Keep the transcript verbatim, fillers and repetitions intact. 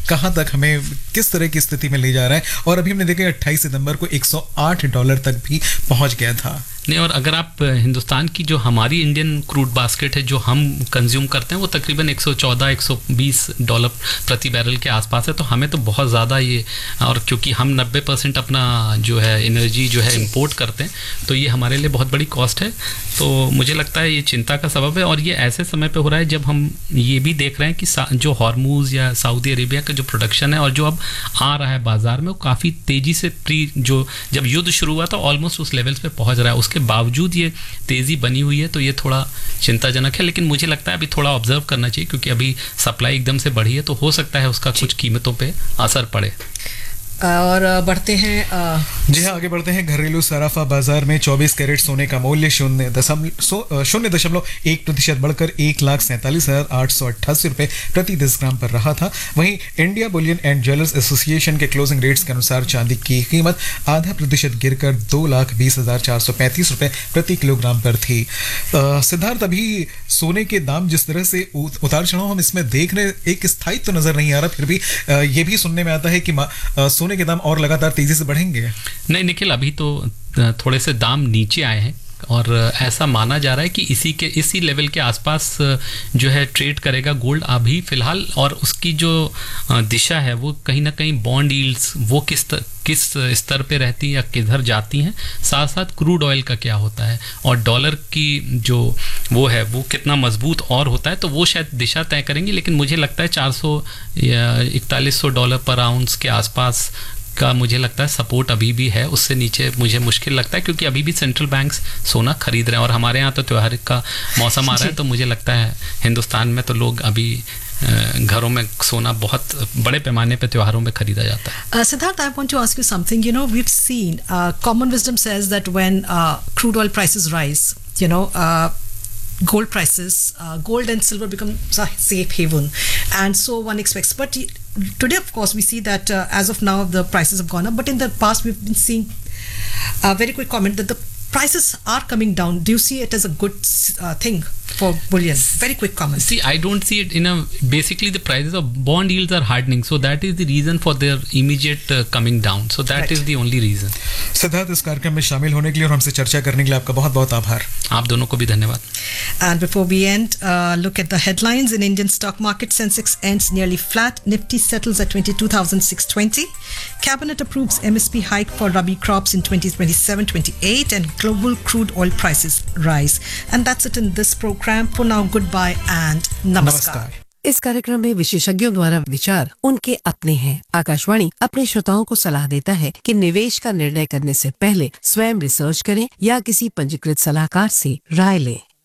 कहाँ तक हमें किस तरह की स्थिति में ले जा रहा है। और अभी हमने देखा अट्ठाईस सितंबर को एक सौ आठ डॉलर तक भी पहुंच गया था। नहीं, और अगर आप हिंदुस्तान की जो हमारी इंडियन क्रूड बास्केट है जो हम कंज्यूम करते हैं वो तकरीबन एक सौ चौदह एक सौ बीस डॉलर प्रति बैरल के आसपास है, तो हमें तो बहुत ज़्यादा ये, और क्योंकि हम नब्बे परसेंट अपना जो है एनर्जी जो है इंपोर्ट करते हैं, तो ये हमारे लिए बहुत बड़ी कॉस्ट है। तो मुझे लगता है ये चिंता का सबब है, और ये ऐसे समय पे हो रहा है जब हम ये भी देख रहे हैं कि जो हॉर्मूज या सऊदी अरेबिया का जो प्रोडक्शन है और जो अब आ रहा है बाज़ार में, वो काफ़ी तेज़ी से प्री जो जब युद्ध शुरू हुआ था ऑलमोस्ट उस लेवल्स पे पहुंच रहा है, उसके बावजूद ये तेज़ी बनी हुई है, तो ये थोड़ा चिंताजनक है। लेकिन मुझे लगता है अभी थोड़ा ऑब्जर्व करना चाहिए, क्योंकि अभी सप्लाई एकदम से बढ़ी है, तो हो सकता है उसका कुछ कीमतों पे असर पड़े। और बढ़ते हैं जी हाँ, आगे बढ़ते हैं। घरेलू सराफा बाजार में चौबीस कैरेट सोने का मूल्य शून्य दशमलव शून्य दशमलव एक प्रतिशत बढ़कर एक लाख सैंतालीस हजार आठ सौ अट्ठासी रुपये प्रति दस ग्राम पर रहा था। वहीं India Boolean and jewellers association के क्लोजिंग रेट्स के अनुसार चांदी की कीमत आधा प्रतिशत गिरकर दो लाख बीस हजार चार सौ पैंतीस रुपये प्रति किलोग्राम पर थी। सिद्धार्थ, अभी सोने के दाम जिस तरह से उतार चढ़ाव हम इसमें देख रहे, एक स्थायित्व तो नजर नहीं आ रहा, फिर भी ये भी सुनने में आता है कि सोने के दाम और लगातार तेजी से बढ़ेंगे। नहीं निखिल, अभी तो थोड़े से दाम नीचे आए हैं और ऐसा माना जा रहा है कि इसी के इसी लेवल के आसपास जो है ट्रेड करेगा गोल्ड अभी फिलहाल। और उसकी जो दिशा है वो कहीं ना कहीं बॉन्ड यील्ड्स वो किस किस स्तर पे रहती हैं या किधर जाती हैं, साथ साथ क्रूड ऑयल का क्या होता है और डॉलर की जो वो है वो कितना मजबूत और होता है, तो वो शायद दिशा तय करेंगे। लेकिन मुझे लगता है चार सौ या इकतालीस सौ डॉलर पर आउंस के आसपास का मुझे लगता है सपोर्ट अभी भी है, उससे नीचे मुझे मुश्किल लगता है, क्योंकि अभी भी सेंट्रल बैंक्स सोना खरीद रहे हैं और हमारे यहाँ तो त्यौहार का मौसम आ रहा है, तो मुझे लगता है हिंदुस्तान में तो लोग अभी घरों में सोना बहुत बड़े पैमाने पे त्योहारों में खरीदा जाता है। Siddharth, I want to ask you something. You know, we've seen uh, common wisdom says that when uh, crude oil prices rise, you know, uh, gold prices, uh, gold and silver become a safe haven, and so one expects. But today, of course, we see that uh, as of now the prices have gone up. But in the past, we've been seeing a very quick comment that the prices are coming down. Do you see it as a good uh, thing for bullion? Very quick comment. See, I don't see it in a, basically the prices of bond yields are hardening, so that is the reason for their immediate uh, coming down. So that right. is the only reason. Siddharth, इस कार्यक्रम में शामिल होने के लिए और हमसे चर्चा करने के लिए आपका बहुत बहुत आभार। आप दोनों को भी धन्यवाद। And before we end, uh, look at the headlines in Indian stock market. Sensex ends nearly flat. Nifty settles at twenty-two thousand six hundred twenty. Cabinet approves M S P hike for Rabi crops in twenty twenty-seven twenty-eight, and global crude oil prices rise. And that's it in this program. For now, goodbye and namaskar. इस कार्यक्रम में विशेषज्ञों द्वारा विचार उनके अपने हैं। आकाशवाणी अपने श्रोताओं को सलाह देता है कि निवेश का निर्णय करने से पहले स्वयं रिसर्च करें या किसी पंजीकृत सलाहकार से राय लें।